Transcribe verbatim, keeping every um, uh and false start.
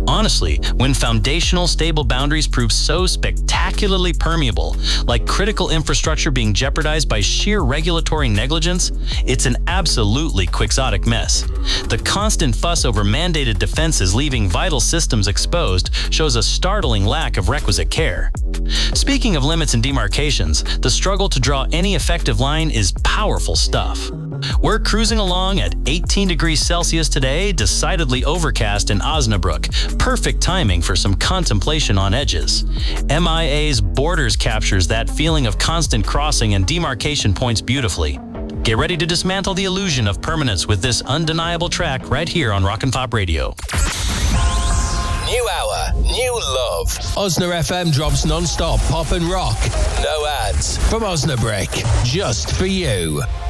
Honestly, when foundational stable boundaries prove so spectacularly permeable, like critical infrastructure being jeopardized by sheer regulatory negligence, it's an absolutely quixotic mess. The constant fuss over mandated defenses leaving vital systems exposed shows a startling lack of requisite care. Speaking of limits and demarcations, the struggle to draw any effective line is powerful stuff. We're cruising along at eighteen degrees Celsius today, decidedly overcast in Osnabrück. Perfect timing for some contemplation on edges. M I A's Borders captures that feeling of constant crossing and demarcation points beautifully. Get ready to dismantle the illusion of permanence with this undeniable track right here on Rock and Pop Radio. New hour, new love. Osna F M drops non-stop pop and rock. No ads. From Osnabrück, just for you.